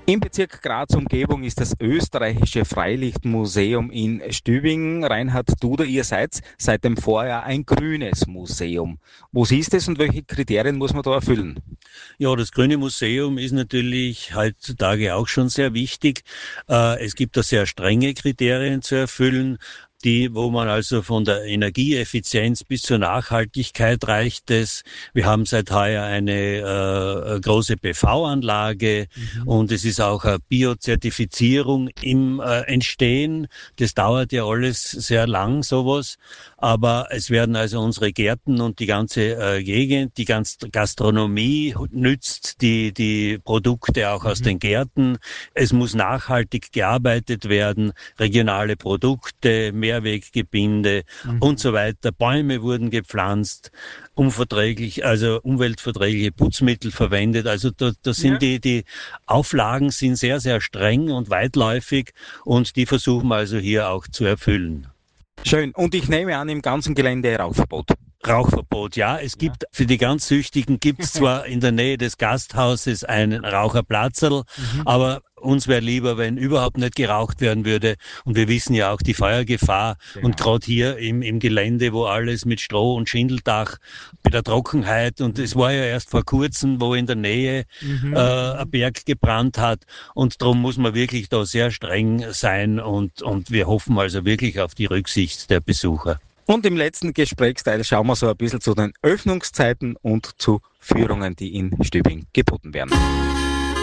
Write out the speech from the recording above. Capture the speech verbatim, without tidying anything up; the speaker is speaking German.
Im Bezirk Graz-Umgebung ist das Österreichische Freilichtmuseum in Stübingen. Reinhard Duder, ihr seid seit dem Vorjahr ein grünes Museum. Was ist es und welche Kriterien muss man da erfüllen? Ja, das Grüne Museum ist natürlich heutzutage auch schon sehr wichtig. Äh, es gibt da sehr strenge Kriterien zu erfüllen. Die, wo man also von der Energieeffizienz bis zur Nachhaltigkeit reicht es. Wir haben seit heuer eine äh, große P V-Anlage mhm. und es ist auch eine Biozertifizierung im äh, Entstehen. Das dauert ja alles sehr lang, sowas. Aber es werden also unsere Gärten und die ganze äh, Gegend, die ganze Gastronomie nützt die, die Produkte auch mhm. aus den Gärten. Es muss nachhaltig gearbeitet werden, regionale Produkte, Mehrweggebinde mhm. und so weiter. Bäume wurden gepflanzt, umverträglich, also umweltverträgliche Putzmittel verwendet. Also da, da sind ja. die, die Auflagen sind sehr, sehr streng und weitläufig und die versuchen wir also hier auch zu erfüllen. Schön. Und ich nehme an, im ganzen Gelände Rauchverbot. Rauchverbot, ja. Es gibt, ja. für die ganz Süchtigen gibt es zwar in der Nähe des Gasthauses einen Raucherplatzerl, mhm. aber uns wäre lieber, wenn überhaupt nicht geraucht werden würde. Und wir wissen ja auch die Feuergefahr. Genau. Und gerade hier im, im Gelände, wo alles mit Stroh und Schindeldach, bei der Trockenheit, und es war ja erst vor kurzem, wo in der Nähe mhm. äh, ein Berg gebrannt hat. Und darum muss man wirklich da sehr streng sein. Und, und wir hoffen also wirklich auf die Rücksicht der Besucher. Und im letzten Gesprächsteil schauen wir so ein bisschen zu den Öffnungszeiten und zu Führungen, die in Stübingen geboten werden.